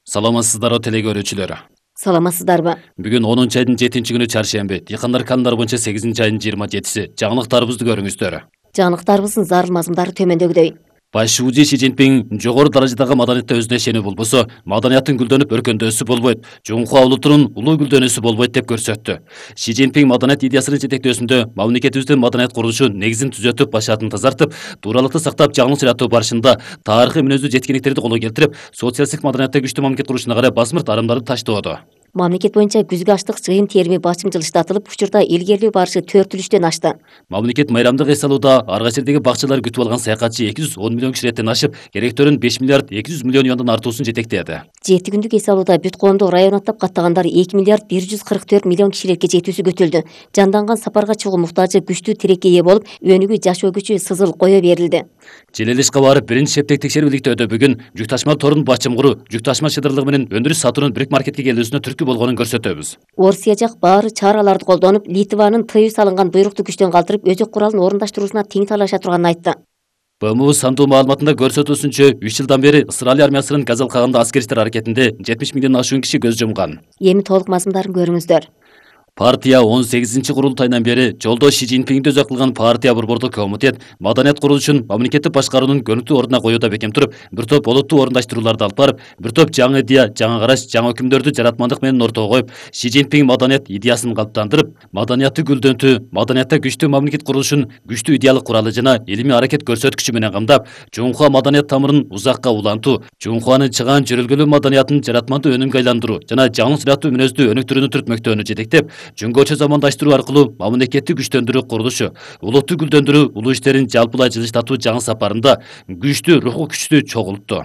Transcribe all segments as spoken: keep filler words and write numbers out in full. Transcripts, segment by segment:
Саламатсыздарбы теле көрүүчүлөр. Саламатсыздарбы? Бүгүн онунчу айдын жетинчи күнү чаршемби. Дыйкандар календарь боюнча сегизинчи айдын жыйырма жетиси. Жаңылыктарыбызды көрүңүздөр. Жаңылыктарыбыздын зарыл мазмундары төмөндөгүдөй. Башчы Си Цзиньпин жогору даражадагы маданиятта өзүнө ишенүү болбосо, маданияттын гүлдөнүп өркөндөсү болбойт, Жунхуа улутунун улуу гүлдөнүүсү болбойт деп көрсөттү. Си Цзиньпин маданият идеясынын жетектөөсүндө мамлекетибиздин маданият курулушу негизин түзөтүп, башаатын тазартып, тууралыкты сактап, жаңылык жаратуу барышында тарыхый мүнөздүү жеткиликтерди колго келтирип, социалисттик маданиятта күчтүү мамлекет курушуна карай басмырт арымдарды таштоодо. Мамлекет боюнча күзгү аштык жыйын терими бачым жылыштатылып, учурда илгерилүү барышы төрт үлүштөн ашты. Мамлекет майрамдык эс алууда Арга жердеги бакчалар күтүп алган саякатчы эки жүз он миллион киши реттен ашып, керектөрүн беш миллиард эки жүз миллион юандан артуусун жетектеди. Жети күндүк эс алууда бүт коомду район аттап каттагандар эки миллиард бир жүз кырк төрт миллион кишилекке жетүүсү көтүлдү. Жанданган сапарга чыгуу муктажы күчтүү тилекке ээ болуп, өнүгүү жашоо күчү сызыл кое берилди. Желелишке барып биринчи шептек текшерүүлүктө бүгүн жүк ташма торун бачым куруу, жүк ташма шыдырлыгы менен өндүрүш сатуунун бирик маркетке келүүсүнө түрткү болгонун көрсөтөбүз. Орусия жак баары чараларды колдонуп, Литванын тыюу салынган буйрукту күчтөн калтырып, өзөк куралын орундаштыруусуна тең талаша турганын айтты. Б М У сандуу маалыматында көрсөтүүсүнчө үч жылдан бери Ысыралия армиясынын Газал кагында аскер иштер аракетинде жетимиш миңден ашуун киши көз жумган. Эми толук мазмундарын көрүңүздөр. Партия он сегизинчи курултайынан бери жолдо Си Цзиньпинди өзөк кылган партия борбордук комитет маданият курулушун мамлекеттик башкаруунун көрүнүктүү ордуна коюуда бекем туруп, бир топ олуттуу орундаштырууларды алып барып, бир топ жаңы идея, жаңы караш, жаңы өкүмдөрдү жаратмандык менен ортого коюп, Си Цзиньпин маданият идеясын калыптандырып, маданиятты гүлдөнтүү, маданиятта күчтүү мамлекет курулушун күчтүү идеялык куралы жана илимий аракет көрсөткүчү менен камдап, Жунхуа маданият тамырын узакка улантуу, Жунхуанын чыгаан жөрөлгөлүү маданиятын жаратмандуу өнүмгө айландыруу жана жаңылык жаратуу мүнөздүү өнүктүрүүнү түртмөктөөнү жетектеп, Жөнгөчө замандаштыруу аркылуу мамлекетти күчтөндүрүү курулушу, улутту гүлдөндүрүү улуу иштерин жалпылай жылыштатуу жаңы сапарында күчтүү руху күчтүү чогулту.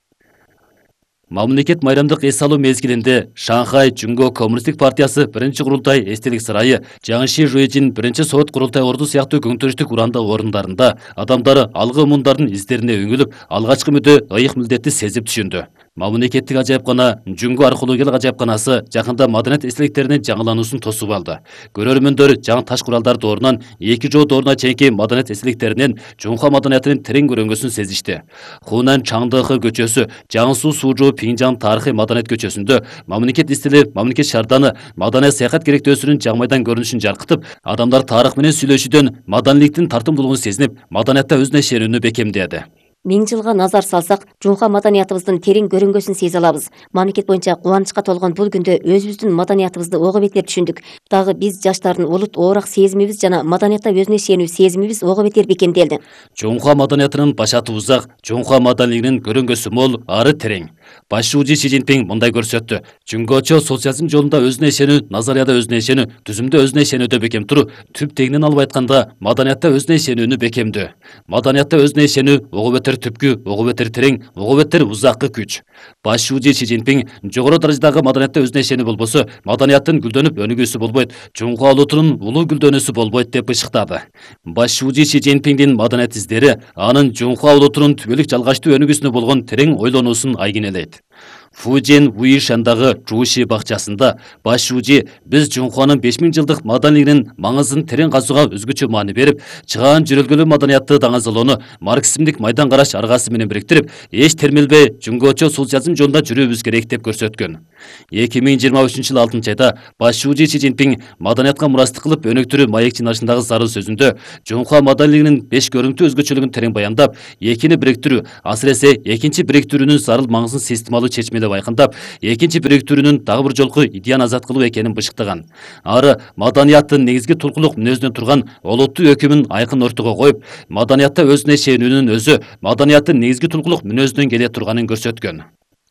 Мамлекет майрамдык эс алуу мезгилинде Шанхай Жунго Коммунисттик партиясы биринчи курултай эстелик сарайы, Жаңши Жуэжин биринчи совет курултай орду сыяктуу көңтөрүштүк урандык орундарында адамдар алгы мундардын издерине үңүлүп, алгачкы мүдө ыйык милдетти сезип түшүндү. Мамлекеттик ажайыпкана Жунго археологиялык ажайыпканасы жакында маданият эстеликтеринин жаңылануусун тосуп алды. Көрөрмөндөр жаңы таш куралдар доорунан эки жоо дооруна чейинки маданият эстеликтеринен Жунхуа маданиятынын терең көрөнгөсүн сезишти. Хунан Чаңдыхы көчөсү, Жаңсу Сужу Пиңжан тарыхый маданият көчөсүндө мамлекет истили, мамлекет шарданы, маданият саякат керектөөсүнүн жаңмайдан көрүнүшүн жаркытып, адамдар тарых менен сүйлөшүүдөн маданиликтин тартымдуулугун сезинип, маданиятта өзүнө ишенүүнү бекемдеди. Миң жылга назар салсак, Жунхуа маданиятыбыздын терең көрөнгөсүн сезе алабыз. Мамлекет боюнча кубанычка толгон бул күндө өзүбүздүн маданиятыбызды ого бетер түшүндүк. Дагы биз жаштардын улут оорак сезимибиз жана маданиятта өзүнө ишенүү сезимибиз ого бетер бекемделди. Жунхуа маданиятынын башаты узак, Жунхуа маданилигинин көрөнгөсү мол, ары терең. Башчы Си Цзиньпин мындай көрсөттү. Жөнгөчө социализм жолунда өзүнө ишенүү, назарияда өзүнө ишенүү, түзүмдө өзүнө ишенүүдө бекем туруу, түп тегинен алып айтканда, маданиятта өзүнө ишенүүнү бекемдөө. Маданиятта өзүнө ишенүү ого бетер түпкү, ого бетер терең, ого бетер узаккы күч. Башчы Си Цзиньпин жогору даражадагы маданиятта өзүнө ишенүү болбосо, маданияттын гүлдөнүп өнүгүүсү болбойт, Жунхуа улутунун улуу гүлдөнүүсү болбойт деп ышыктады. Башчы Си Цзиньпиндин маданият издери анын Жунхуа улутунун түбөлүк жалгачтуу өнүгүүсүнө болгон терең ойлонуусун айгинелейт. Фужин Уишандагы Жуши бакчасында Башчы биз Жунхуанын беш миң жылдык маданилигинин маңызын терең казууга өзгөчө маани берип, чыгаан жөрөлгөлүү маданиятты даңазалоону марксизмдик майдан караш аргасы менен бириктирип, эч термелбей жөнгөчө социализм жолунда жүрүүбүз керек деп көрсөткөн. эки миң жыйырма үчүнчү жылы алтынчы айда Башчы Си Цзиньпин маданиятка мурастык кылып өнүктүрүү маек жыйналышындагы зарыл сөзүндө Жунхуа маданилигинин беш көрүнүктүү өзгөчөлүгүн терең баяндап, экини бириктирүү, асыресе экинчи бириктирүүнүн зарыл маңызын системалуу чечмелеп айкындап, экинчи бириктирүүнүн дагы бир жолку идеяны азат кылуу экенин бышыктаган. Ары маданияттын негизги тулкулук мүнөзүнөн турган олуттуу өкүмүн айкын ортого коюп, маданиятта өзүнө ишенүүнүн өзү маданияттын негизги тулкулук мүнөзүнөн келе турганын көрсөткөн.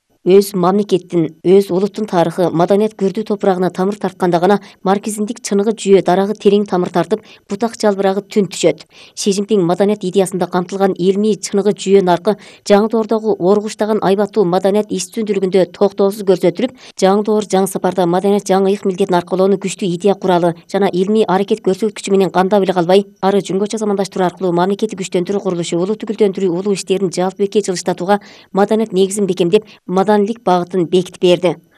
Өз мамлекеттин, өз улуттун тарыхы, маданият көрдүү топурагына тамыр тартканда гана марксизмдик чыныгы жүйө дарагы терең тамыр тартып, бутак жалбырагы түн түшөт. Си Цзиньпин маданият идеясында камтылган илмий чыныгы жүйө наркы жаңы доордогу оргуштаган айбаттуу маданият истүүндүүлүгүндө токтоосуз көрсөтүлүп, жаңы доор жаңы сапарда маданият жаңы ыйык милдетин аркылоону күчтүү идея куралы жана илмий аракет көрсөткүчү менен кандап эле калбай, ары жөнгөчө замандаштыруу аркылуу мамлекетти күчтөндүрүү курулушу, улутту гүлдөндүрүү, улуу иштерин жалпы бекке жылыштатууга маданият негизин бекемдеп, маданилик багытын бекитип берди.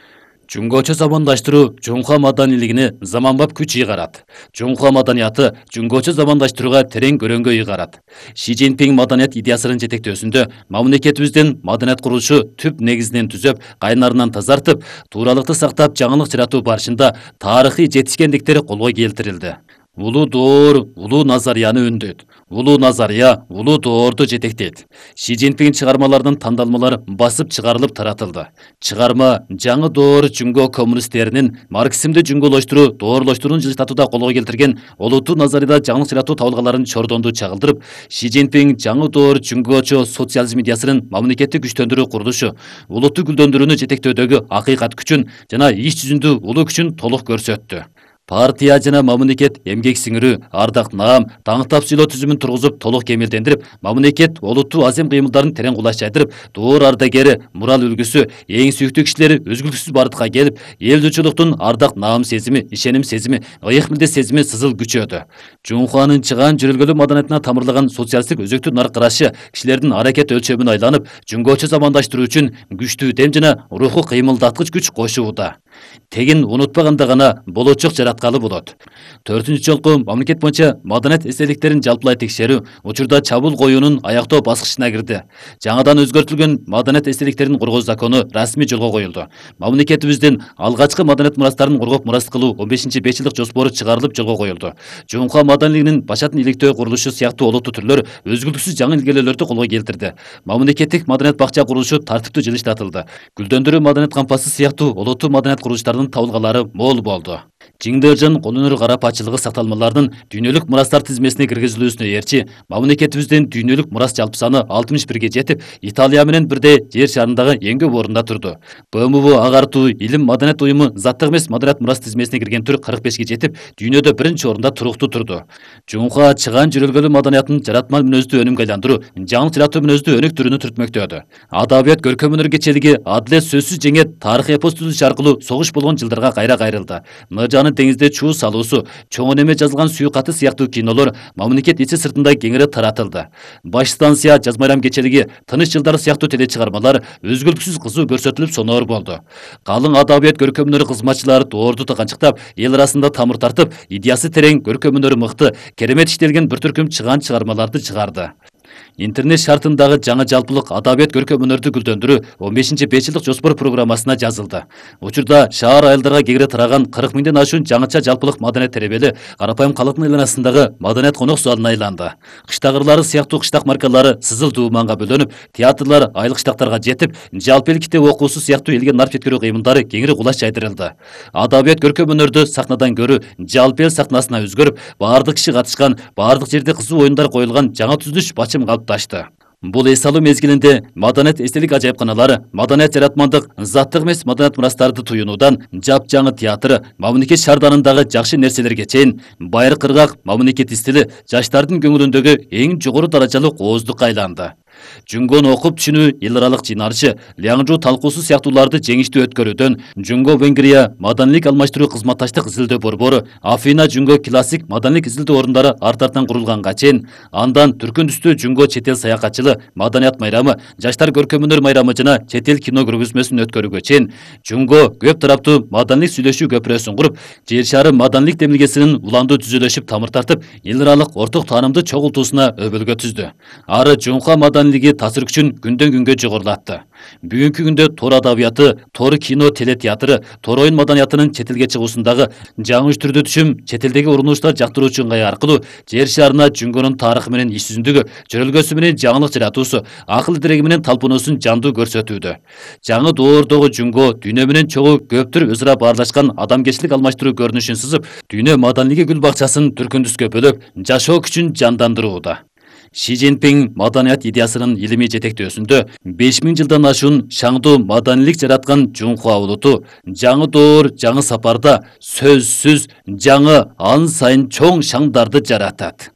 Жөнгөчө замандаштыруу Жоңхо маданилигине заманбап күч ыйгарат. Жоңхо маданияты жөнгөчө замандаштырууга терең көрөңгө ыйгарат. Ши Цзиньпин маданият идеясынын жетектөөсүндө мамлекетибиздин маданият курулушу түп негизинен түзөп, кайнарынан тазартып, тууралыкты сактап, жаңылык жаратуу барышында тарыхый жетишкендиктер колго келтирилди. Улуу Доор улуу назарияны өндөйт. Улуу назария улуу доорду жетектейт. Ши Цзиньпин чыгармаларынын тандалмалары басып чыгарылып таратылды. Чыгарма жаңы доор жүнгө коммунисттеринин марксизмди жүнгөлөштүрүү, доорлоштуруун жылыштатууда колго келтирген олуттуу назарияда жаңылык жаратуу табылгаларын чордонду чагылдырып, Ши Цзиньпин жаңы доор жүнгөчө социализм идеясынын мамлекетти күчтөндүрүү курулушу, улутту гүлдөндүрүүнү жетектөөдөгү акыйкат күчүн жана иш жүзүндө улуу күчүн толук көрсөттү. Партия жана мамлекет эмгек сиңирүү, ардак наам, таңктап сүйлөө түзүмүн тургузуп, толук кемелдендирип, мамлекет олуттуу азем кыймылдарын терең кулаш жайдырып, доор ардагери, мурал үлгүсү, эң сүйүктүү кишилери үзгүлтүксүз бардыкка келип, эл журтчулуктун ардак наам сезими, ишеним сезими, ыйык милдет сезими сызыл күчөдү. Жоңхонун чыгаан жүрөлгөлүү маданиятына тамырлаган социалисттик өзөктүү нарк карашы кишилердин аракет өлчөмүн айланып, жөнгөчө замандаштыруу үчүн күчтүү дем жана руху кыймылдаткыч күч кошууда. Тегин унутпаганда гана болочок жараткалы болот. Төртүнчү жолку мамлекет боюнча маданият эстеликтерин жалпылай текшерүү учурда чабуул коюунун аяктоо баскычына кирди. Жаңадан өзгөртүлгөн маданият эстеликтерин коргоо закону расмий жолго коюлду. Мамлекетибиздин алгачкы маданият мурастарын коргоп мурас кылуу он бешинчи беш жылдык жоспору чыгарылып жолго коюлду. Жоңхо маданилигинин башатын иликтөө курулушу сыяктуу олуттуу түрлөр өзгүлтүксүз жаңы илгерүүлөрдү колго келтирди. Мамлекеттик маданият бакча курулушу тартиптүү жылыштатылды. Гүлдөндүрүү маданият кампасы сыяктуу олуттуу маданият курулуштардын табылгалары мол болду. Жиңдержин колунур карапачылыгы сакталмалардын дүйнөлүк мурастар тизмесине киргизилүүсүнө ээрчи мамлекетибиздин дүйнөлүк мурас жалпы саны алтымыш бирге жетип, Италия менен бирдей жер шарындагы эң көп орунда турду. Б М В агартуу илим маданият уюму заттык эмес маданият мурас тизмесине кирген түр кырк бешке жетип, дүйнөдө биринчи орунда туруктуу турду. Жоңхо чыгаан жүрөлгөлүү маданиятын жаратма мүнөздүү өнүмгө айландыруу, жаңылык жаратуу мүнөздүү өнүк түрүнү түртмөктөдү. Адабият көркөм өнөр кечелиги адилет сөзсүз жеңет тарых эпос түзүш аркылуу согуш болгон жылдарга кайра кайрылды. Ныржанын деңизде чуу салуусу, чоң неме жазылган сүйкаты сыяктуу кинолор мамлекет ичи сыртында кеңири таратылды. Баш станция, Жаз майрам кечелиги, Тыныч жылдар сыяктуу телечыгармалар өзгөлтүксүз кызуу көрсөтүлүп соноор болду. Калың адабият көркөм өнөр кызматчылары доорду тыканчыктап, эл арасында тамыр тартып, идеясы терең, көркөм өнөрү мыкты, керемет иштелген бир түркүм чыгаан чыгармаларды чыгарды. Интернет шартындагы жаңы жалпылык адабият көркөм өнөрдү гүлдөндүрүү он бешинчи беш жылдык жоспор программасына жазылды. Учурда шаар айылдарга кеңири тараган кырк миңден ашуун жаңыча жалпылык маданият теребели карапайым калктын айланасындагы маданият конок суалына айланды. Кыштагырлары сыяктуу кыштак маркалары сызыл дууманга бөлөнүп, театрлар айыл кыштактарга жетип, жалпы эл китеп окуусу сыяктуу элге нарп жеткирүү кыймылдары кеңири кулаш жайдырылды. Адабият көркөм өнөрдү сахнадан көрүү жалпы эл сахнасына өзгөрүп, баардык киши катышкан, баардык жерде кызуу оюндар коюлган жаңа түзүлүш бачым калыпташты. Бул эс алуу мезгилинде маданият эстелик ажайыпканалары, маданият жаратмандык, заттык эмес маданият мурастарды туюунудан жап жаңы театр, мамлекет шаарданындагы жакшы нерселерге чейин байыр кыргак мамлекет стили жаштардын көңүлүндөгү эң жогору даражалуу кооздукка айланды. Жүнгөнү окуп түшүнүү эл аралык жыйналышы, Лянжу талкуусу сыяктууларды жеңиштүү өткөрүүдөн Жүнгө Венгрия маданийлик алмаштыруу кызматташтык изилдөө борбору, Афина Жүнгө классик маданийлик изилдөө орундары арт-артан курулганга чейин, андан түркүн түстүү Жүнгө чет эл саякатчылы, маданият майрамы, жаштар көркөм өнөр майрамы жана чет эл кино көргөзмөсүн өткөрүүгө чейин Жүнгө көп тараптуу маданийлик сүйлөшүү көпүрөсүн куруп, жер шары маданийлик демилгесинин уландуу түзүлүшүп тамыр тартып, эл аралык орток таанымды чогултуусуна өбөлгө түздү. Ары Жоңхо маданийлиги таасир күчүн күндөн күнгө жогорулатты. Бүгүнкү күндө тор адабияты, тор кино телетеатры, тор оюн маданиятынын чет элге чыгуусундагы жаңы түрдүү түшүм чет элдеги урунуштар жактыруучу ыңгай аркылуу жер шарына Жүнгөнүн тарыхы менен иш жүзүндөгү, жөрөлгөсү менен жаңылык жаратуусу, акыл идиреги менен талпынуусун жандуу көрсөтүүдө. Жаңы доордогу Жүнгө дүйнө менен чогуу көптүр өз ара баарлашкан адамгерчилик алмаштыруу көрүнүшүн сызып, дүйнө маданийлиги гүл бакчасын түркүн түскө бөлөп, жашоо күчүн жандандырууда. Ши Цзиньпин маданият идеясынын илимий жетектөөсүндө беш миң жылдан ашуун шаңдуу маданийлик жараткан Жоңхо улуту жаңы доор, жаңы сапарда сөзсүз жаңы ан сайын чоң шаңдарды жаратат.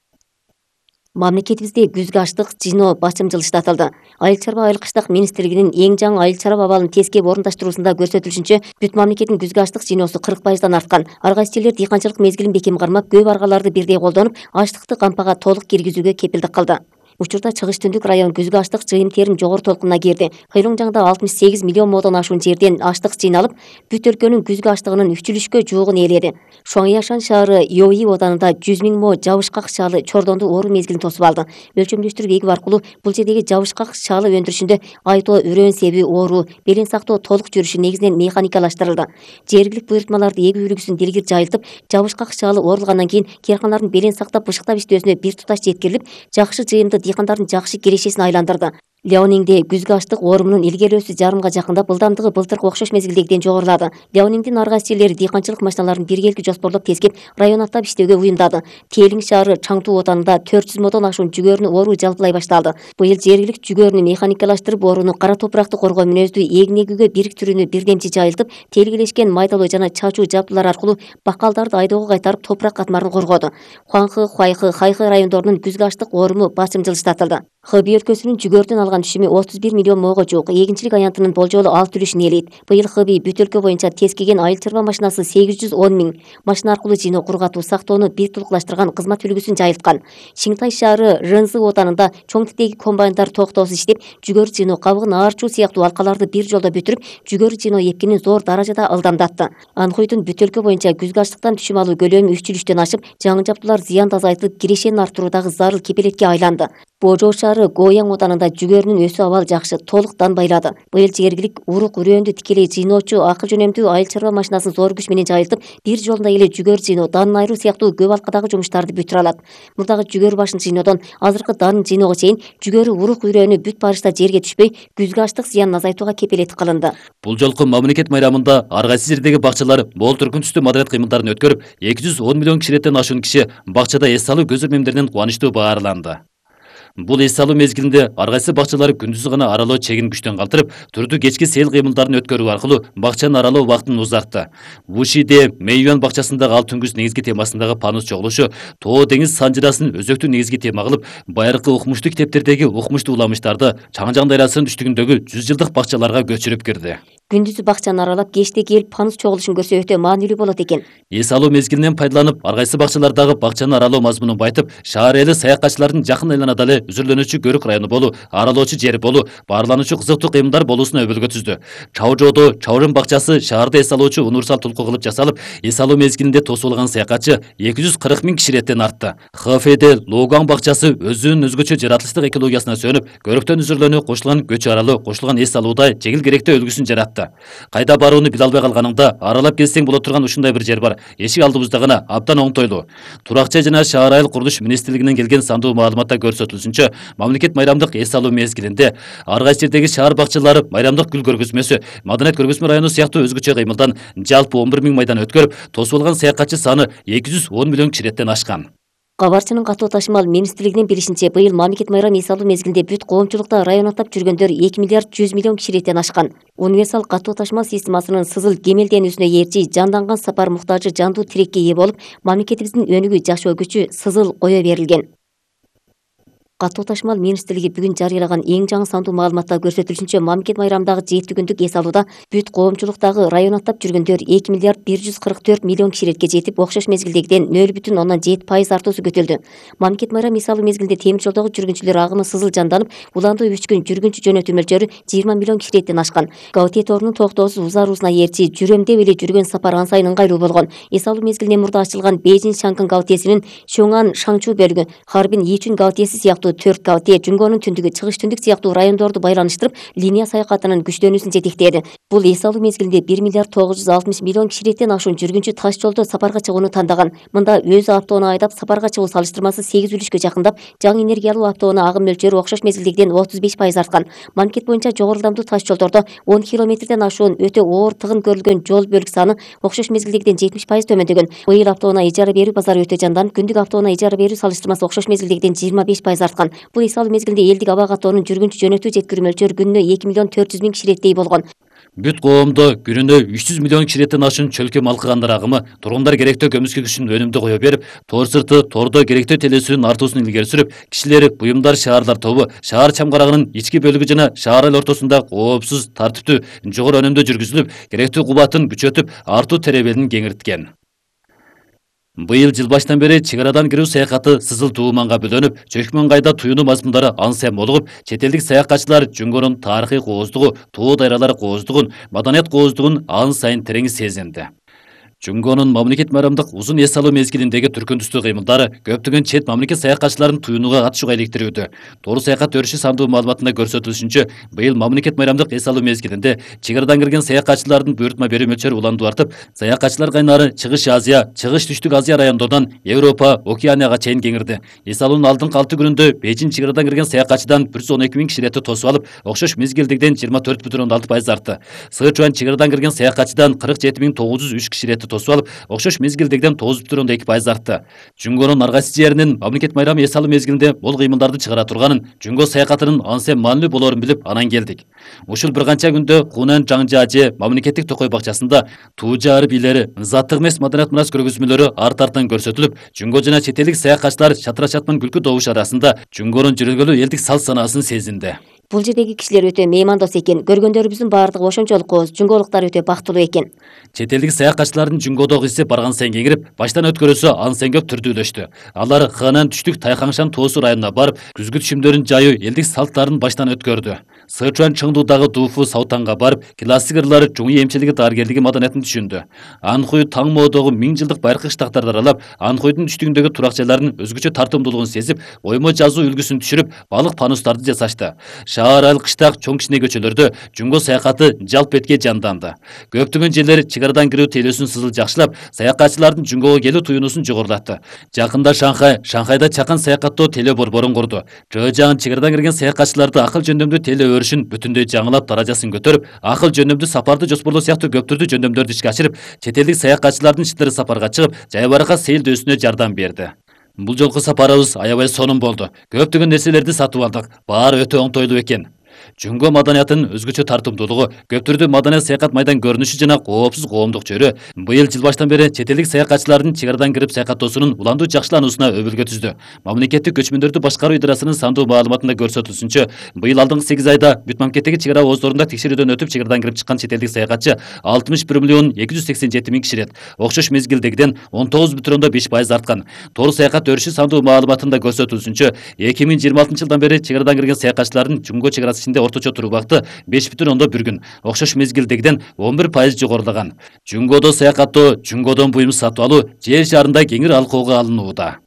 Мамлекетибизде күзгү аштык жыйноо бачым жылыштатылды. Айыл чарба айыл кыштак министрлигинин эң жаңы айыл чарба абалын тескеп орундаштыруусунда көрсөтүлүшүнчө, бүт мамлекеттин күзгү аштык жыйноосу кырк пайыздан арткан. Ар кайсы жерлер дыйканчылык мезгилин бекем кармап, көп аргаларды бирдей колдонуп, аштыкты кампага толук киргизүүгө кепилдик кылды. Учурда Чыгыш Түндүк район күзгү аштык жыйым терим жогору толкунуна кирди. Кыйлыңжаңда алтымыш сегиз миллион модон ашуун жерден аштык жыйналып, бүт өлкөнүн күзгү аштыгынын үчүлүшкө жуугун ээледи. Шуаңяшан шаары Йои оданында жүз миң мо жабышкак шаалы чордонду оору мезгилин тосуп алды. Өлчөмдөштүрүп эгүү аркылуу бул жердеги жабышкак шаалы өндүрүшүндө айтоо үрөөн себеби оору, белен сактоо толук жүрүшү негизинен механикалаштырылды. Жергилик буйртмаларды эгүү үлгүсүн дилгир жайылтып, жабышкак шаалы оорулгандан кийин карканалардын белен сактап бышыктап иштөөсүнө бир туташ жеткирилип, жакшы жыйымды дыйкандардын жакшы кирешесин айландырды. Леонингде күзгү аштык оорумунун илгерилөөсү жарымга жакындап, ылдамдыгы былтыркы окшош мезгилдегиден жогорулады. Леонингдин ар кайсы жерлери дыйканчылык машиналарын биргеликти жоспорлоп тескеп, район аттап иштөөгө уюмдады. Телиң шаары Чаңтуу оданында төрт жүз модон ашуун жүгөрүнүн оору жалпылай башталды. Быйыл жергилик жүгөрүнү механикалаштырып, ооруну кара топуракты коргоо мүнөздүү эгин эгүүгө бириктирүүнү бирдемчи жайылтып, телгелешкен майдалоо жана чачуу жабдуулар аркылуу бакалдарды айдоого кайтарып, топурак катмарын коргоду. Хуаңхы, Хуайхы, Хайхы райондорунун күзгү аштык ооруму басым жылыштатылды. Хыбий өлкөсүнүн жүгөрүдөн алган түшүмү отуз бир миллион мого жуук. Эгинчилик аянтынын болжолу алты үлүшүн ээлейт. Быйыл Хыбий бүт өлкө боюнча тескеген айыл чарба машинасы сегиз жүз он миң, машина аркылуу жыйноо, кургатуу, сактоону бир тулуклаштырган кызмат үлгүсүн жайылткан. Шиңтай шаары Рынзы оданында чоң типтеги комбайндар токтоосуз иштеп, жүгөрү жыйноо, кабыгын аарчуу сыяктуу алкаларды бир жолдо бүтүрүп, жүгөрү жыйноо эпкинин зор даражада ылдамдатты. Анхуйдун бүт өлкө боюнча күзгү аштыктан түшүм алуу көлөмү үч үлүштөн ашып, жаңы жабдуулар зыянды азайтылып, кирешенин арттыруудагы зарыл кепелетке айланды. Божоо шаары Гояң оданында жүгөрүнүн өсүү абалы жакшы, толук дан байлады. Быйыл жергилик урук үрөөндү тикелей жыйноочу акы жөнөмдүү айыл чарба машинасын зор күч менен жайылтып, бир жолунда эле жүгөрү жыйноо, данын айыруу сыяктуу көп алкадагы жумуштарды бүтүрө алат. Мурдагы жүгөрү башын жыйноодон азыркы данын жыйноого чейин жүгөрү урук үрөөнү бүт барышта жерге түшпөй, күзгү аштык зыянын азайтууга кепелет кылынды. Бул жолку мамлекет майрамында ар кайсы жердеги бакчалар мол түркүн түстүү маданият кыймылдарын өткөрүп, эки жүз он миллион кишилеттен ашуун киши бакчада эс алуу көз ирмемдеринен кубанычтуу баарланды. Бул эс алуу мезгилинде ар кайсы бакчалар күндүзү гана аралоо чегин күчтөн калтырып, түрдүү кечки сейил кыймылдарын өткөрүү аркылуу бакчанын аралоо убактын узартты. Вушиде Мэйюан бакчасындагы ал түнгүс негизги темасындагы панус чогулушу Тоо деңиз санжырасын өзөктүү негизги тема кылып, байыркы укмуштуу китептердеги укмуштуу уламыштарды Чаңжаң дарыясынын түштүгүндөгү жүз жылдык бакчаларга көчүрүп кирди. Күндүзү бакчаны аралап, кечте келип панус чогулушун көрсө өтө маанилүү болот экен. Эс алуу мезгилинен пайдаланып, ар кайсы бакчалардагы бакчаны аралоо мазмунун байтып, шаар эли саякатчылардын жакын айланада эле үзүрлөнүүчү көрүк району болуу, аралоочу жери болуу, баарлануучу кызыктуу кыймылдар болуусуна өбөлгө түздү. Чаожоодо Чаожон бакчасы шаарда эс алуучу универсал тулку кылып жасалып, эс алуу мезгилинде тосуп алган саякатчы эки жүз кырк миң кишилеттен артты. Хэфэде Логаң бакчасы өзүнүн өзгөчө жаратылыштык экологиясына сөнүп, көрөктөн үзүрлөнүү, кошулган көчү аралоо, кошулган эс алууда жеңил керектөө үлгүсүн жаратты. Кайда барууну биле албай калганыңда аралап келсең боло турган ушундай бир жер бар. Эшик алдыбызда гана абдан оңтойлуу. Турак жай жана шаар айыл курулуш министрлигинен келген сандуу маалыматта көрсөтүлүшүнчө, мамлекет майрамдык эс алуу мезгилинде ар кайсы жердеги шаар бакчалары майрамдык гүл көргөзмөсү, маданият көргөзмө району сыяктуу өзгөчө кыймылдан жалпы он бир миң майдан өткөрүп, тосуп алган саякатчы саны эки жүз он миллион кишилеттен ашкан. Кабарчынын катуу ташымал министрлигинин билишинче, быйыл мамлекет майрам эс алуу мезгилинде бүт коомчулукта район аттап жүргөндөр эки миллиард жүз миллион кишилеттен ашкан. Универсал катуу ташымал системасынын сызыл кемелденүүсүнө ээрчи, жанданган сапар муктажы жандуу тирекке ээ болуп, мамлекетибиздин өнүгүү жашоо күчү сызыл кое берилген. Катуу ташымал министрлиги бүгүн жарыялаган эң жаңы сандуу маалыматта көрсөтүлүшүнчө, мамлекет майрамдагы жети күндүк эс алууда бүт коомчулуктагы район аттап жүргөндөр эки миллиард бир жүз кырк төрт миллион кишилекке жетип, окшош мезгилдегиден нөл бүтүн ондон жети пайыз артуусу күтүлдү. Мамлекет майрам эс алуу мезгилинде темир жолдогу жүргүнчүлөр агымы сызыл жанданып, уландуу үч күн жүргүнчү жөнөтүү мөлчөрү жыйырма миллион кишилеттен ашкан. Гаути торунун токтоосуз узаруусуна ээрчи, жүрөм деп эле жүргөн сапар ан сайын ыңгайлуу болгон. Эс алуу мезгилинен мурда ачылган Бейжин Шанкын гаутесинин Чоңан Шаңчу бөлүгү, Харбин Ичүн гаутеси сыяктуу төрт гаути Жүнгөнүн түндүгү, Чыгыш түндүк сыяктуу райондорду байланыштырып, линия саякатынын күчтөнүүсүн жетектеди. Бул эс алуу мезгилинде бир миллиард тогуз жүз алтымыш миллион кишилеттен ашуун жүргүнчү таш жолдо сапарга чыгууну тандаган. Мында өзү автоону айдап сапарга чыгуу салыштырмасы сегиз үлүшкө жакындап, жаңы энергиялуу автоону агым мөлчөрү окшош мезгилдегиден отуз беш пайыз арткан. Мамлекет боюнча жогору ылдамдуу таш жолдордо он километрден ашуун өтө оор тыгын көрүлгөн жол бөлүк саны окшош мезгилдегиден жетимиш пайыз төмөндөгөн. Быйыл автоону ижара берүү базары өтө жанданып, күндүк автоону ижара берүү салыштырмасы окшош мезгилдегиден жыйырма беш пайыз арткан. Бул эс алуу мезгилинде элдик аба катоонун жүргүнчү жөнөтүү жеткирүү мөлчөрү күнүнө эки миллион төрт жүз миң кишилеттей болгон. Бүт коомдо күнүнө үч жүз миллион кишилеттен ашуун чөлкө малкыгандар агымы тургундар керектөө көмүскө күчүн өнүмдү кое берип, тор сырты тордо керектөө телесүүнүн артуусун илгери сүрүп, кишилер, буюмдар, шаарлар тобу шаар чамгарагынын ички бөлүгү жана шаар айыл ортосунда коопсуз, тартиптүү, жогору өнүмдө жүргүзүлүп, керектүү кубатын күчөтүп, артуу теребелин кеңирткен. Быйыл жыл баштан бери чек арадан кирүү саякаты сызыл тууманга бөлөнүп, чөкмөн кайда туюну мазмундары анса молугуп, чет элдик саякатчылар Жүнгөнүн тарыхый кооздугу, тоо дайралары кооздугун, маданият кооздугун ан сайын терең сезинди. Жүнгөнүн мамлекет майрамдык узун эс алуу мезгилиндеги түркүнтүстүү кыймылдары көптөгөн чет мамлекет саякатчыларын туюнууга катышууга иликтирүүдө. Тоор саякат өрүшү сандуу маалыматында көрсөтүлүшүнчө, быйыл мамлекет майрамдык эс алуу мезгилинде чек арадан кирген саякатчылардын буйртма берүү мөлчөрү уланду артып, саякатчылар кайнары Чыгыш Азия, Чыгыш Түштүк Азия райондорунан Европа, Океанияга чейин кеңирди. Эс алуунун алдыңкы алты күнүндө Бейжиң чек арадан кирген саякатчыдан бир жүз он эки миң киши иретти тосуп алып, окшош мезгилдегиден жыйырма төрт бүтүн ондон алты пайыз артты. Сычуан чек арадан кирген саякатчыдан кырк жети миң тогуз жүз үч киши иретти тосуп алып, окшош мезгилдегиден тогуз бүтүн ондон эки пайыз артты. Жүнгөнүн ар кайсы жеринин мамлекет майрамы эс алуу мезгилинде бул кыймылдарды чыгара турганын, Жүнгө саякатынын ансе маанилүү болоорун билип анан келдик. Ушул бир канча күндө Хунан Жаңжажы мамлекеттик токой бакчасында туужаар бийлери, заттык эмес маданият мурас көргөзмөлөрү арт-арттан көрсөтүлүп, Жүнгө жана чет элдик саякатчылар чатыра чатман күлкү добуш арасында Жүнгөнүн жүргөлүү элдик салт санаасын сезинди. Бул жердеги кишилер өтө меймандос экен. Көргөндөрүбүздүн баардыгы ошончолук кооз. Жүнгөлуктар өтө бактылуу экен. Чет элдик саякатчылардын Жүнгөдөгү иси барган сайын кеңирип, баштан өткөрүүсү ан сайын көп түрдүүлөштү. Алар Ханан Түштүк Тайхаңшан тоосу районуна барып, күзгү түшүмдөрүн жайуу элдик салттарын баштан өткөрдү. Сычуан Чыңдуудагы Дуфу Саутанга барып, классик ырлар, жуңуй эмчилиги, дарыгерлиги маданиятын түшүндү. Анхуй Таңмоодогу миң жылдык байыркы кыштактарды аралап, Анхуйдун түштүгүндөгү турак жайлардын өзгөчө тартымдуулугун сезип, оймо жазуу үлгүсүн түшүрүп, балык панустарды жасашты. Шаар айыл кыштак чоң кичине көчөлөрдө Жүнгө саякаты жалп этке жанданды. Көптөгөн жерлер чек арадан кирүү тейлөөсүн сызыл жакшылап, саякатчылардын Жүнгөгө келүү туюнусун жогорулатты. Жакында Шанхай, Шанхайда чакан саякаттоо тейлөө борборун курду. Чыжаан чек арадан кирген саякатчыларды акыл жөндөмдүү тейлөө өрүшүн бүтүндөй жаңылап, даражасын көтөрүп, акыл жөндөмдүү сапарды жоспорлоо сыяктуу көп түрдүү жөндөмдөрдү ишке ашырып, чет элдик саякатчылардын иштере сапарга чыгып, жайбаракат сейилдөөсүнө жардам берди. Бул жолку сапарыбыз аябай сонун болду. Көптөгөн нерселерди сатып алдык. Баары өтө оңтойлуу экен. Жүнгө маданиятынын өзгөчө тартымдуулугу, көп түрдүү маданият саякат майдан көрүнүшү жана коопсуз коомдук чөйрө быйыл жыл баштан бери чет элдик саякатчылардын чек арадан кирип саякаттоосунун уландуу жакшылануусуна өбүлгө түздү. Мамлекеттик көчмөндөрдү башкаруу идарасынын сандуу маалыматында көрсөтүлүшүнчө, быйыл алдыңкы сегиз айда бүт мамлекеттеги чек ара ооздорунда текшерүүдөн өтүп чек арадан кирип чыккан чет элдик саякатчы алтымыш бир миллион эки жүз сексен жети миң киши ирет. Окшош мезгилдегиден он тогуз бүтүн ондон беш пайыз арткан. Тоор саякат өрүшү сандуу маалыматында көрсөтүлүшүнчө, эки миң жыйырма алтынчы жылдан бери чек арадан кирген саякатчылардын Жүнгө чек арасы ичинде орточо туруу убакыты беш бүтүн ондон бир күн, окшош мезгилдегиден он бир пайыз жогорулаган. Жүнгөдө саякаттоо, Жүнгөдөн буюм сатып алуу жер шарында кеңир алкоого алынууда.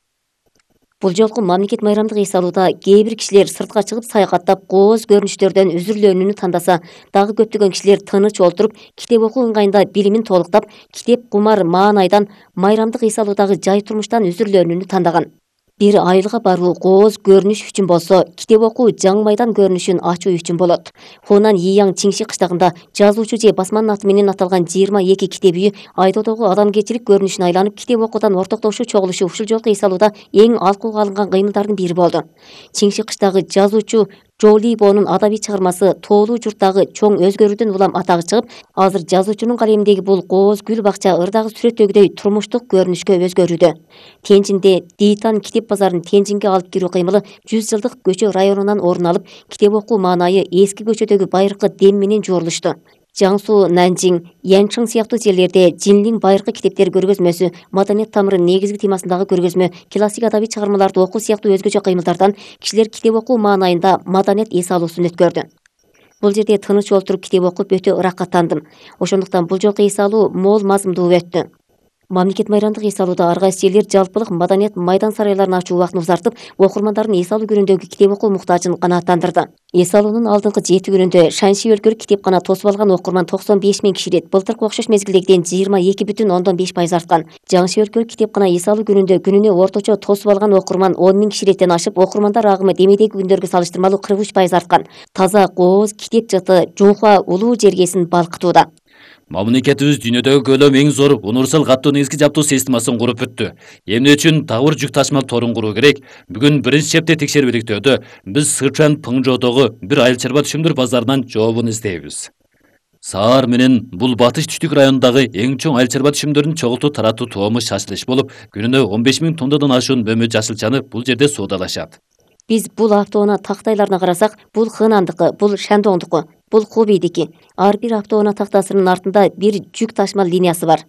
Бул жолку мамлекет майрамдык эс алууда кээ бир кишилер сыртка чыгып саякаттап, кооз көрүнүштөрдөн үзүрлөөнүнү тандаса, дагы көптөгөн кишилер тыныч олтуруп, китеп окуу ыңгайында билимин толуктап, китеп кумар маанайдан, майрамдык эс алуудагы жай турмуштан үзүрлөөнүнү тандаган. Бир айылга баруу кооз көрүнүш үчүн болсо, китеп окуу жаң майдан көрүнүшүн ачуу үчүн болот. Хунан Ийяң Чиңши кыштагында жазуучу же басманын аты менен аталган жыйырма эки китеп үйү айдоодогу адамгерчилик көрүнүшүн айланып, китеп окуудан ортоктошуу чогулушу ушул жолку эс алууда эң алкууга алынган кыймылдардын бири болду. Чиңши кыштагы жазуучу Жоли Бонун адабий чыгармасы Тоолуу журттагы чоң өзгөрүүдөн улам атагы чыгып, азыр жазуучунун калеминдеги бул кооз гүл бакча ырдагы сүрөттөгүдөй турмуштук көрүнүшкө өзгөрүүдө. Тенжинде Дейтан китеп базарын Тенжинге алып кирүү кыймылы жүз жылдык көчө районунан орун алып, китеп окуу маанайы эски көчөдөгү байыркы дем менен жуурулушту. Жаңсу, Нанжиң, Янчың сыяктуу жерлерде Жинлиң байыркы китептер көргөзмөсү, маданият тамыры негизги темасындагы көргөзмө, классик адабий чыгармаларды окуу сыяктуу өзгөчө кыймылдардан кишилер китеп окуу маанайында маданият эс алуусун өткөрдү. Бул жерде тыныч олтуруп китеп окуп өтө ыракаттандым. Ошондуктан бул жолку эс алуу мол мазмундуу өттү. Мамлекет майрамдык эс алууда ар кайсы жерлер жалпылык маданият майдан сарайларын ачуу убактын узартып, окурмандардын эс алуу күнүндөгү китеп окуу муктажын канааттандырды. Эс алуунун алдыңкы жети күнүндө Шанши өлкөлүк китепкана тосуп алган окурман токсон беш миң киши ирет. Былтыркы окшош мезгилдегиден жыйырма эки бүтүн ондон беш пайыз арткан. Жаңши өлкөлүк китепкана эс алуу күнүндө күнүнө орточо тосуп алган окурман он миң кишилеттен ашып, окурмандар агымы демедеги күндөргө салыштырмалуу кырк үч пайыз арткан. Таза кооз китеп жыты Жунхуа улуу жергесин балкытууда. Мамлекетибиз дүйнөдөгү көлөмү эң зор универсал каттуу негизги жабдуу системасын куруп бүттү. Эмне үчүн дагы бир жүк ташмал торун куруу керек? Бүгүн биринчи чепте текшерип иликтөөдө биз Сычуан Пыңжоодогу бир айыл чарба түшүмдөр базарынан жообун издейбиз. Саар менен бул батыш түштүк районундагы эң чоң айыл чарба түшүмдөрүн чогултуу таратуу тоому шашылыш болуп, күнүнө он беш миң тоннадан ашуун мөмө жашылчаны бул жерде соодалашат. Биз бул автоунаа тактайларына карасак, бул Хынандыкы, бул Шандоңдуку, бул Хубийдики. Ар бир автоунаа тактасынын артында бир жүк ташмал линиясы бар.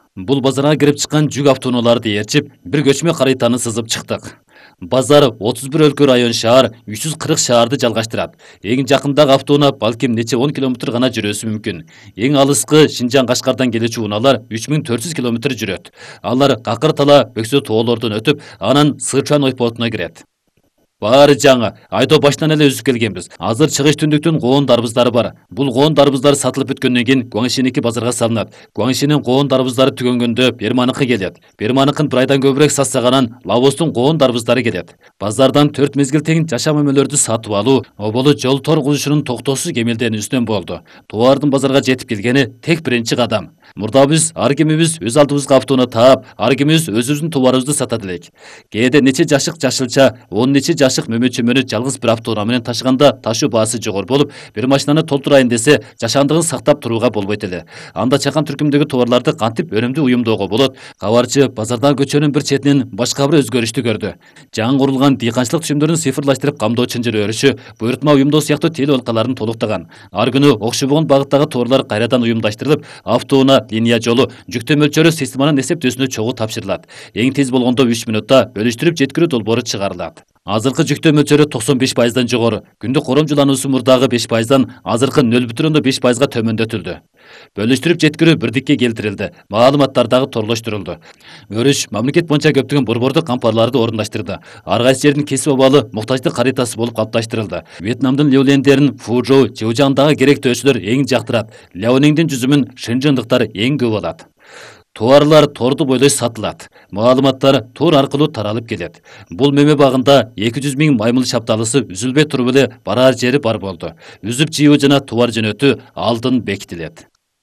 Бул базарга кирип чыккан жүк автоунааларды ээрчип, бир көчмө карыйтаны сызып чыктык. Базар отуз бир өлкө район шаар үч жүз кырк шаарды жалгаштырат. Эң жакындагы автоунаа балким нече он километр гана жүрөсү мүмкүн. Эң алыскы Шинжаң Кашкардан келүүчү унаалар үч миң төрт жүз километр жүрөт. Алар Какыр Тала Бөксө тоолордон өтүп, анан Сычуан ойпотуна кирет. Баары жаңы, айдоо баштан эле үзүп келгенбиз. Азыр чыгыш түндүктүн коон дарбыздары бар. Бул коон дарбыздары сатылып бүткөндөн кийин Гуаңшиники базарга салынат. Гуаңшинин коон дарбыздары түгөнгөндө Берманыкы келет. Берманыкын бир айдан көбүрөөк сатсаганан Лавостун коон дарбыздары келет. Базардан төрт мезгил тең жаша мөмөлөрдү сатып алуу оболу жол тор курушунун токтоосуз кемелденүүсүнөн болду. Товардын базарга жетип келгени тек биринчи кадам. Мурда биз ар кимибиз өз алдыбызга автоунаа таап, ар кимибиз өзүбүздүн товарыбызды сатат элек. Кээде нече жашык жашылча, он нече жашык мөмө-чөмөнү жалгыз бир автоунаа менен ташыганда ташуу баасы жогору болуп, бир машинаны толтурайын десе, жашандыгын сактап турууга болбойт эле. Анда чакан түркүмдөгү товарларды кантип өнүмдүү уюмдоого болот? Кабарчы базардагы көчөнүн бир четинин башка бир өзгөрүштү көрдү. Жаңы курулган дыйканчылык түшүмдөрүн цифрлаштырып камдоо чынжыр өрүшү, буйртма уюмдоо сыяктуу теле алкаларын толуктаган. Ар күнү окшобогон багыттагы товарлар кайрадан уюмдаштырылып, автоунаа линия жолу жүктөө мөлчөрү системанын эсептөөсүнө чогуу тапшырылат. Эң тез болгондо үч мүнөттө бөлүштүрүп жеткирүү долбоору чыгарылат. Азыркы жүктөө мөлчөрү токсон беш пайыздан жогору. Күндүк коромжулануусу мурдагы беш пайыздан азыркы нөл бүтүн ондон беш пайызга төмөндөтүлдү. Бөлүштүрүп жеткирүү бирдикке келтирилди. Маалыматтар дагы торлоштурулду. Өрүш мамлекет боюнча көптөгөн борбордук кампанияларды орундаштырды. Ар кайсы жердин кесип абалы муктаждык каритасы болуп калыпташтырылды. Вьетнамдын Ляолендерин Фужоу, Чжоужаңдагы керектөөчүлөр эң жактырат. Ляониңдин жүзүмүн шынжындыктар эң көп алат. Товарлар торду бойлой сатылат. Маалыматтар тор аркылуу таралып келет. Бул мөмө багында эки жүз миң маймыл шапталысы үзүлбөй туруп эле барар жери бар болду. Үзүп жыйуу жана товар жөнөтүү алдын бекитилет.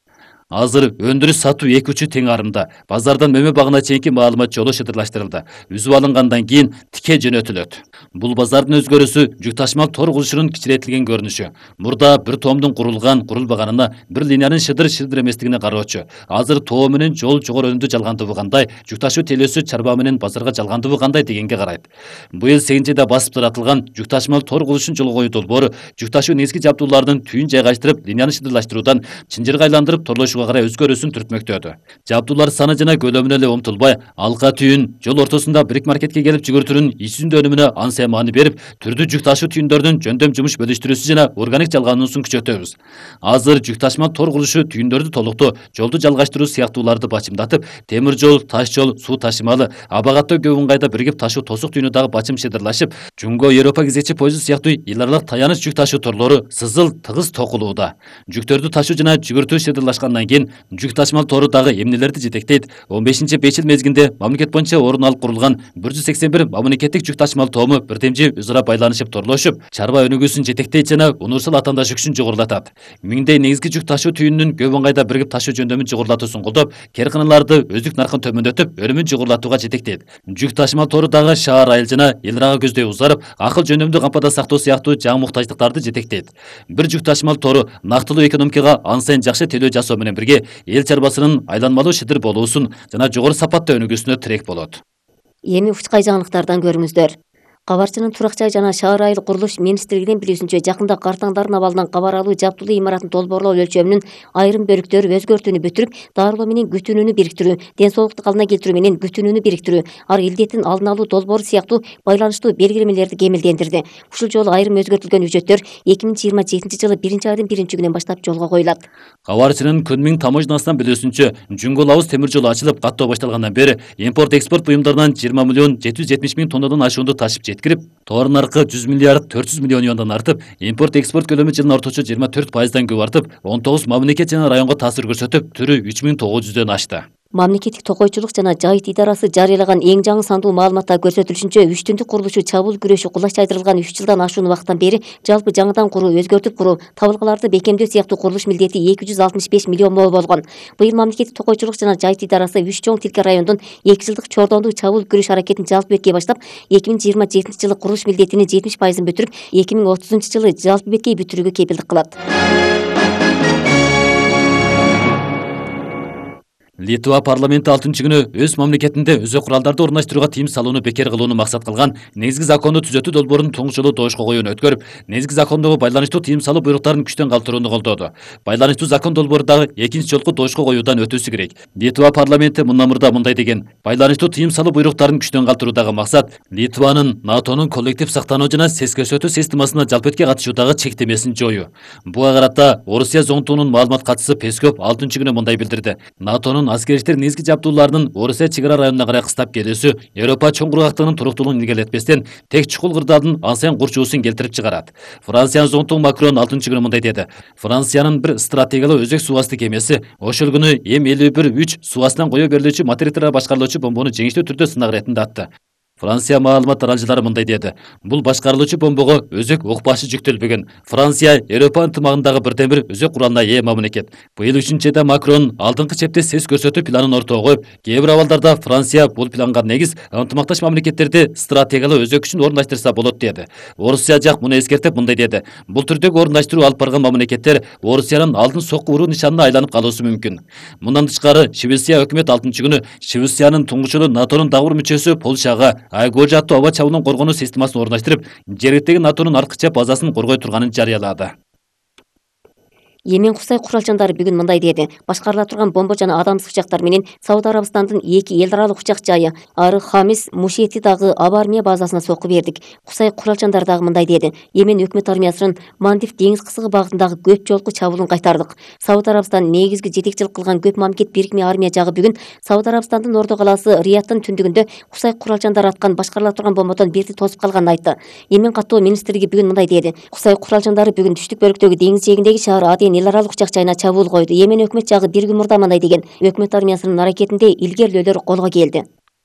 Азыр өндүрүш сатуу эки учу тең арымда. Базардан мөмө багына чейинки маалымат жолу шыдырлаштырылды. Үзүп алынгандан кийин тике жөнөтүлөт. Бул базардын өзгөрүүсү жүк ташымал тор курушунун кичиретилген көрүнүшү. Мурда бир тоомдун курулган, курулбаганына, бир линиянын шыдыр-шыдыр эместигине кароочу. Азыр тоо менен жол жогору өнүмдүү жалгандыгы кандай, жүк ташуу телөөсү чарба менен базарга жалгандыгы кандай дегенге карайт. Быйыл сегизинчи айда басып таратылган жүк ташымал тор курушун жолго коюу долбоору жүк ташуу негизги жабдуулардын түйүн жайгаштырып, линияны шыдырлаштыруудан чынжырга айландырып торлошууга карай өзгөрүүсүн түртмөктөдү. Жабдуулар саны жана көлөмүнө эле умтулбай, алка түйүн жол ортосунда бирик маркетке келип жүгүртүүнүн ич жүзүндө өнүмүнө ансы маани берип, түрдүү жүк ташуу түйүндөрдүн жөндөм жумуш бөлүштүрүүсү жана органик жалгануусун күчөтөбүз. Азыр жүк ташымал тор курулушу түйүндөрдү толуктоо, жолду жалгаштыруу сыяктууларды бачымдатып, темир жол, таш жол, суу ташымалы, абагаттоо көп ыңгайда биригип ташуу тосук түйүнү дагы бачым шыдырлашып, Жумго Европа кезекчи поезду сыяктуу эл аралык таяныч жүк ташуу торлору сызыл тыгыз токулууда. Жүктөрдү ташуу жана жүгүртүү шыдырлашкандан кийин жүк ташымал тору дагы эмнелерди жетектейт? он бешинчи беш жыл мезгилинде мамлекет боюнча орун алып курулган бир жүз сексен бир мамлекеттик жүк ташымал тоому бирдемжи өз ара байланышып торлошуп, чарба өнүгүүсүн жетектейт жана универсал атаандаш күчүн жогорулатат. Миңдей негизги жүк ташуу түйүнүнүн көп ыңгайда биригип ташуу жөндөмүн жогорулатуусун колдоп, керканаларды өздүк наркын төмөндөтүп, өнүмүн жогорулатууга жетектейт. Жүк ташымал тору дагы шаар, айыл жана эл арага көздөй узарып, акыл жөнөмдүү кампада сактоо сыяктуу жаңы муктаждыктарды жетектейт. Бир жүк ташымал тору нактылуу экономикага ан сайын жакшы төлөө жасоо менен бирге эл чарбасынын айланмалуу шыдыр болуусун жана жогору сапаттуу өнүгүүсүнө тирек болот. Эми учкай жаңылыктардан көрүңүздөр. Кабарчынын Турак жай жана шаар айыл курулуш министрлигинин билүүсүнчө, жакында Картаңдардын абалынан кабар алуу жабдуулуу имараттын долбоорлоо өлчөмүнүн айрым бөлүктөрү өзгөртүүнү бүтүрүп, дарылоо менен күтүүнүнү бириктирүү, ден соолукту калыбына келтирүү менен күтүүнүнү бириктирүү, ар илдеттин алдын алуу долбоору сыяктуу байланыштуу белгилемелерди кемелдендирди. Ушул жолу айрым өзгөртүлгөн үчөттөр эки миң жыйырма жетинчи жылы биринчи айдын биринчи күнүнөн баштап жолго коюлат. Кабарчынын Көнмиң таможнасынан билүүсүнчө, Жумго Лавыз темир жолу ачылып, каттоо башталгандан бери импорт-экспорт буюмдарынан жыйырма миллион жети жүз жетимиш миң тоннадан ашуунду ташып жеткирип, товар наркы жүз миллиард төрт жүз миллион юандан артып, импорт-экспорт көлөмү жылына орточо жыйырма төрт пайыздан көп артып, он тогуз мамлекет жана районго таасир көрсөтүп, түрү үч миң тогуз жүздөн ашты. Мамлекеттик токойчулук жана жайыт идарасы жарыялаган эң жаңы сандуу маалыматта көрсөтүлүшүнчө, үч түндүк курулушу чабуул күрөшү кулач жайдырылган үч жылдан ашуун убакыттан бери жалпы жаңыдан куруу, өзгөртүп куруу, табылгаларды бекемдөө сыяктуу курулуш милдети эки жүз алтымыш беш миллион мо болгон. Быйыл мамлекеттик токойчулук жана жайыт идарасы үч чоң тилке райондун эки жылдык чордондуу чабуул күрөш аракетин жалпы беткей баштап, эки миң жыйырма жетинчи жылы курулуш милдетинин жетимиш пайызын бүтүрүп, эки миң отузунчу жылы жалпы беткей бүтүрүүгө кепилдик кылат. Литва парламенти алтынчы күнү өз мамлекетинде өзөк куралдарды орундаштырууга тыйым салууну бекер кылууну максат кылган негизги законду түзөтүү долбоорун туңуш жолу добушка коюуну өткөрүп, негизги закондогу байланыштуу тыйым салуу буйруктарын күчтөн калтырууну колдоду. Байланыштуу закон долбоору дагы экинчи жолку добушка коюудан өтүүсү керек. Литва парламенти мындан мурда мындай деген: байланыштуу тыйым салуу буйруктарын күчтөн калтыруудагы максат Литванын НАТОнун коллектив сактануу жана сес көрсөтүү системасына жалпетке катышуудагы чектемесин жоюу. Буга карата Орусия зоңтуунун маалымат катчысы Песков алтынчы күнү мындай билдирди: НАТОнун аскери негизги жабдууларынын Орусия чек ара районуна карай кыстап келүүсү Европа чоң кургактыгынын туруктуулугун илгерилетпестен тек чукул кырдаалдын ансаян курчуусун келтирип чыгарат. Франциянын зоңтугу Макрон алтынчы күнү мындай деди: Франциянын бир стратегиялык өзөк суу асты кемеси ошол күнү эм элүү бир үч суу астынан кое берилүүчү материктер башкарылуучу бомбону жеңиштүү түрдө сынак иретинде атты. Франция маалымат таралжылары мындай деди: бул башкарылуучу бомбого өзөк ок башы жүктөлбөгөн. Франция Европа ынтымагындагы бирден бир өзөк куралына ээ мамлекет. Быйыл үчүнчү айда Макрон алдыңкы чепте сес көрсөтүү планын ортого коюп, кээ бир абалдарда Франция бул планга негиз ынтымакташ мамлекеттерди стратегиялык өзөк үчүн орундаштырса болот деди. Орусия жак муну эскертип мындай деди: бул түрдөгү орундаштыруу алып барган мамлекеттер Орусиянын алдын сокку уруу нишанына айланып калуусу мүмкүн. Мындан тышкары Швеция өкмөт алтынчы күнү Швециянын туңгуч жолу НАТОнун дагы бир мүчөсү Польшага Айгожа аттуу аба чабуулун коргонуу системасын орундаштырып, жергиликтеги НАТОнун артыкча базасын коргой турганын жарыялады. Йемен Кусай куралчандары бүгүн мындай деди: башкарыла турган бомба жана адамсыз учактар менен Сауд Арабистандын эки эл аралык учак жайы Ары Хамис Мушетидагы аба армия базасына сокку бердик. Кусай куралчандары дагы мындай деди: Йемен өкмөт армиясынын Мандив деңиз кысыгы багытындагы көп жолку чабуулун кайтардык. Сауд Арабистан негизги жетекчилик кылган көп мамлекет бирикме армия жагы бүгүн Сауд Арабистандын ордо калаасы Риядтын түндүгүндө Кусай куралчандары аткан башкарыла турган бомбодон бирди тосуп калганын айтты. Йемен каттоо министрлиги бүгүн мындай деди: Кусай куралчандары бүгүн түштүк бөлүктөгү деңиз жээгиндеги шаар Аден эл аралык учак жайына чабуул койду. Йемен өкмөт жагы бир күн мурда мындай деген: өкмөт армиясынын аракетинде илгерилөөлөр колго келди.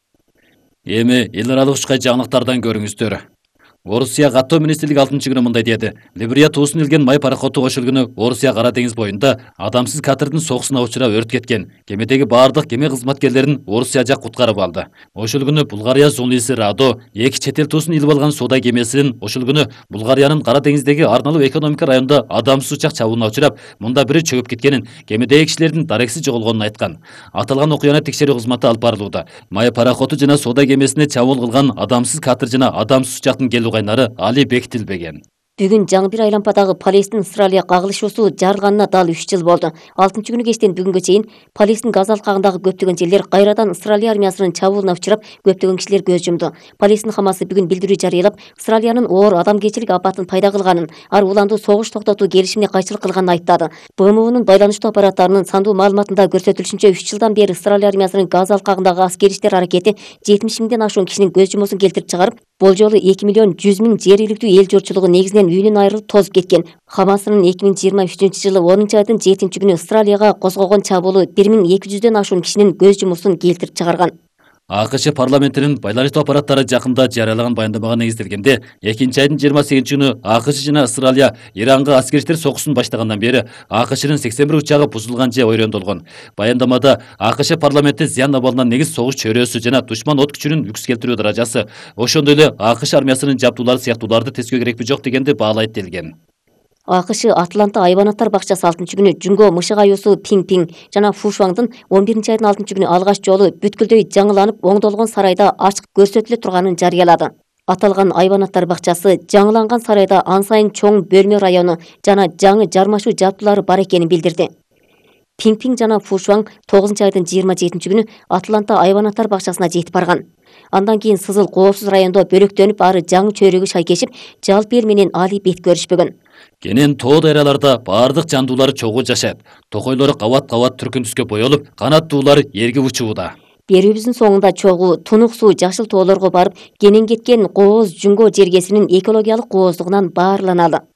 Эми эл аралык учкай жаңылыктардан көрүңүздөр. Орусия каттоо министрлиги алтынчы күнү мындай деди: Либерия туусун илген май пароходу ошол күнү Орусия Кара деңиз боюнда адамсыз катердин сокусуна учурап өрт кеткен. Кемедеги баардык кеме кызматкерлерин Орусия жак куткарып алды. Ошол күнү Булгария журналисти Радо эки чет эл туусун илип алган соода кемесинин ошол күнү Булгариянын Кара деңиздеги арналуу экономика районунда адамсыз учак чабуулуна учурап, мында бири чөгүп кеткенин, кемедеги кишилердин дарексиз жоголгонун айткан. Аталган окуяны текшерүү кызматы алып барылууда. Май пароходу жана соода кемесине чабуул кылган адамсыз катер жана адамсыз учактын келүү кайнары али бекитилбеген. Бүгүн жаңы бир айланпадагы Палестин Израилия кагылышуусу жарылганына дал үч жыл болду. алтынчы күнү кечтен бүгүнгө чейин Палестин Газа алкагындагы көптөгөн жерлер кайрадан Израилия армиясынын чабуулуна учурап, көптөгөн кишилер көз жумду. Палестин Хамасы бүгүн билдирүү жарыялап, Израилиянын оор адамгерчилик апатын пайда кылганын, ар уландуу согуш токтотуу келишимине кайчылык кылганын айттады. БМУнун байланыштуу аппараттарынын сандуу маалыматында көрсөтүлүшүнчө үч жылдан бери Израилия армиясынын Газа алкагындагы аскери иштер аракети жетимиш миңден ашуун кишинин көз жумуусун келтирип чыгарып, бул жолу эки миллион жүз миң жергиликтүү эл журтчулугу негизинен үйүнөн айрылып тозуп кеткен. Хамасынын эки миң жыйырма үчүнчү жылы онунчу айдын жетинчи күнү Израилияга козгогон чабуулу бир миң эки жүздөн ашуун кишинин көз жумуусун келтирип чыгарган. АКШ парламентинин байланыштуу аппараттары жакында жарыялаган баяндамага негизделгенде, экинчи айдын жыйырма сегизинчи күнү АКШ жана Израилия Иранга аскери сокусун баштагандан бери АКШнын сексен бир учагы бузулган же ойрөндөлгөн. Баяндамада АКШ парламенти зыян абалынан негиз согуш чөйрөсү жана душман от күчүнүн үкс келтирүү даражасы, ошондой эле АКШ армиясынын жабдуулары сыяктууларды тескөө керекпи жок дегенди баалайт делген. АКШ Атланта айбанаттар бакчасы алтынчы күнү Жүнгө мышык аюусу Пиң-Пиң жана Фушуаңдын он биринчи айдын алтынчы күнү алгач жолу бүткүлдөй жаңыланып оңдолгон сарайда ачык көрсөтүлө турганын жарыялады. Аталган айбанаттар бакчасы жаңыланган сарайда ан сайын чоң бөлмө району жана жаңы жармашуу жабдуулары бар экенин билдирди. Пиң-Пиң жана Фушуаң тогузунчу айдын жыйырма жетинчи күнү Атланта айбанаттар бакчасына жетип барган. Андан кийин Сызыл коопсуз райондо бөлөктөнүп, ары жаңы чөйрөгү шайкешип, жалпы эл менен али бет көрүшпөгөн. Кенен тоо дарыяларда баардык жандуулар чогуу жашайт. Токойлору кабат-кабат түркүн түскө боелуп, канаттуулар эрги учууда. Берүүбүздүн соңунда чогуу тунук суу жашыл тоолорго барып, кенен кеткен кооз Жүнгө жергесинин экологиялык кооздугунан баарланалы.